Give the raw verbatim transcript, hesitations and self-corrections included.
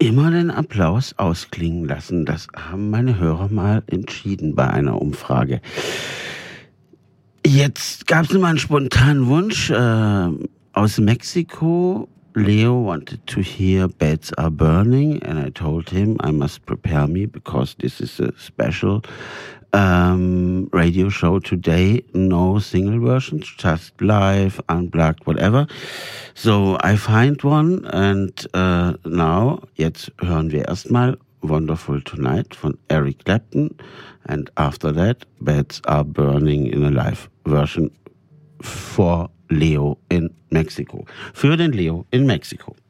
immer den Applaus ausklingen lassen. Das haben meine Hörer mal entschieden bei einer Umfrage. Jetzt gab es noch mal einen spontanen Wunsch äh, aus Mexiko. Leo wanted to hear Beds Are Burning, and I told him I must prepare me because this is a special um, radio show today. No single versions, just live, unplugged, whatever. So I find one, and uh, now, jetzt hören wir erstmal Wonderful Tonight von Eric Clapton, and after that, Beds Are Burning in a live version for Leo in Mexiko. Für den Leo in Mexiko.